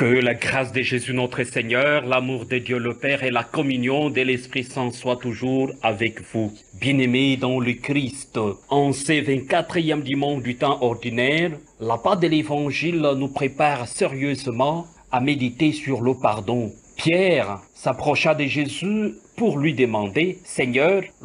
Que la grâce de Jésus notre Seigneur, l'amour de Dieu le Père et la communion de l'Esprit Saint soient toujours avec vous. Bien-aimés dans le Christ, en ce 24e dimanche du temps ordinaire, la part de l'Évangile nous prépare sérieusement à méditer sur le pardon. Pierre s'approcha de Jésus pour lui demander, « Seigneur,